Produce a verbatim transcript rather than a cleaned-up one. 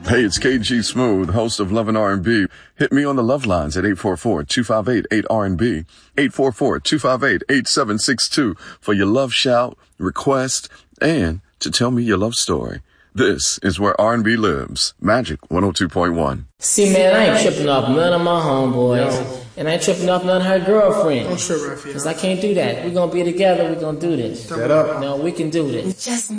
Hey, it's K G Smooth, host of Love and R and B. Hit me on the love lines at eight four four, two five eight, eight R and B, eight four four, two five eight, eight seven six two for your love shout, request, and to tell me your love story. This is where R and B lives. Magic one oh two point one. See, man, I ain't tripping off none of my homeboys. Yo. And I ain't tripping off none of her girlfriends. Don't trip, Raphael. Because I can't do that. We're going to be together. We're going to do this. Shut up. No, we can do this. Just